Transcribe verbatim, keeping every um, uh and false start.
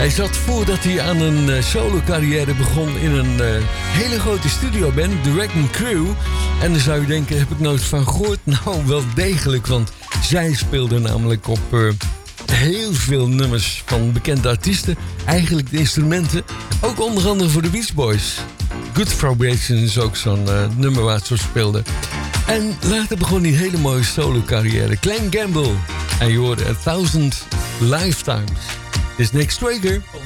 Hij zat voordat hij aan een uh, solo-carrière begon in een uh, hele grote studioband, The Wrecking Crew. En dan zou je denken, heb ik nooit van gehoord? Nou, wel degelijk, want zij speelden namelijk op uh, heel veel nummers van bekende artiesten. Eigenlijk de instrumenten, ook onder andere voor de Beach Boys. Good Vibration is ook zo'n uh, nummer waar het zo speelde. En later begon hij een hele mooie solo-carrière. Glenn Gamble. En je hoorde A Thousand Lifetimes. Dit is Nick Straker.